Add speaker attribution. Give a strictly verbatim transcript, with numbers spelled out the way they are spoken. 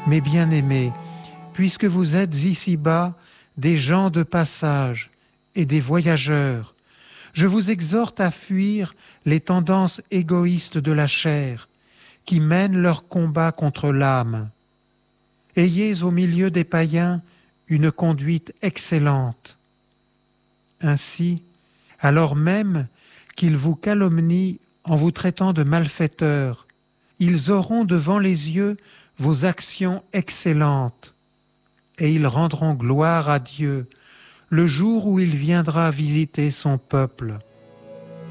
Speaker 1: mes bien-aimés, puisque vous êtes ici-bas des gens de passage et des voyageurs, je vous exhorte à fuir les tendances égoïstes de la chair qui mènent leur combat contre l'âme. Ayez au milieu des païens une conduite excellente. Ainsi, alors même qu'ils vous calomnient en vous traitant de malfaiteurs, ils auront devant les yeux vos actions excellentes, et ils rendront gloire à Dieu le jour où il viendra visiter son peuple.